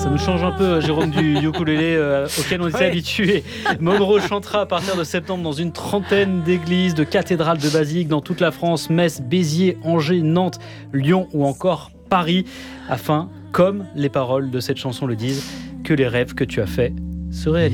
Ça nous change un peu, Jérôme, du ukulélé auquel on était habitué. Momoro chantera à partir de septembre dans une trentaine d'églises, de cathédrales, de basiliques dans toute la France, Metz, Béziers, Angers, Nantes, Lyon ou encore Paris, afin, comme les paroles de cette chanson le disent, que les rêves que tu as faits se réalisent.